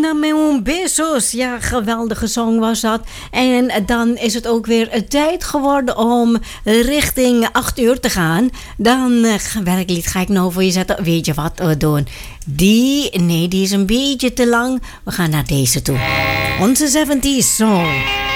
Dame un besos. Ja, geweldige song was dat. En dan is het ook weer tijd geworden om richting 8 uur te gaan. Dan, welk lied ga ik nou voor je zetten? Weet je wat we doen? Die is een beetje te lang. We gaan naar deze toe. Onze 70s song.